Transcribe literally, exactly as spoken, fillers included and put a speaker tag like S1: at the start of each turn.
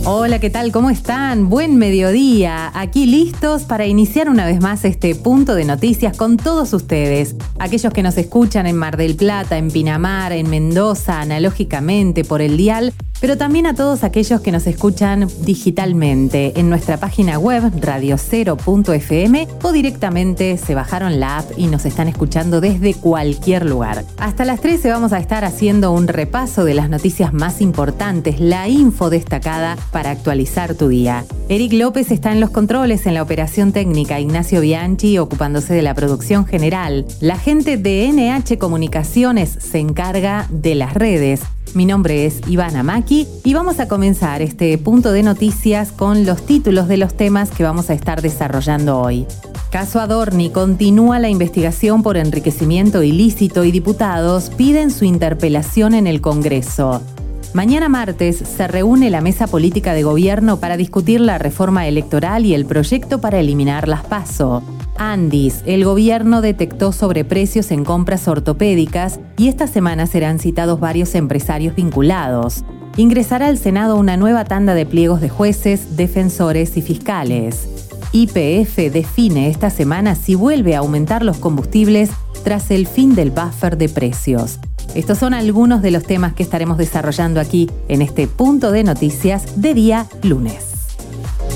S1: Hola, ¿qué tal? ¿Cómo están? Buen mediodía. Aquí listos para iniciar una vez más este punto de noticias con todos ustedes. Aquellos que nos escuchan en Mar del Plata, en Pinamar, en Mendoza, analógicamente por el dial, pero también a todos aquellos que nos escuchan digitalmente en nuestra página web radio cero punto efe eme o directamente se bajaron la app y nos están escuchando desde cualquier lugar. Hasta las trece vamos a estar haciendo un repaso de las noticias más importantes, la info destacada para actualizar tu día. Eric López está en los controles, en la operación técnica, Ignacio Bianchi ocupándose de la producción general. La gente de ene hache Comunicaciones se encarga de las redes. Mi nombre es Ivana Maki y vamos a comenzar este punto de noticias con los títulos de los temas que vamos a estar desarrollando hoy. Caso Adorni, continúa la investigación por enriquecimiento ilícito y diputados piden su interpelación en el Congreso. Mañana martes se reúne la mesa política de gobierno para discutir la reforma electoral y el proyecto para eliminar las PASO. Andis, el gobierno detectó sobreprecios en compras ortopédicas y esta semana serán citados varios empresarios vinculados. Ingresará al Senado una nueva tanda de pliegos de jueces, defensores y fiscales. Y pe efe define esta semana si vuelve a aumentar los combustibles tras el fin del buffer de precios. Estos son algunos de los temas que estaremos desarrollando aquí en este punto de noticias de día lunes.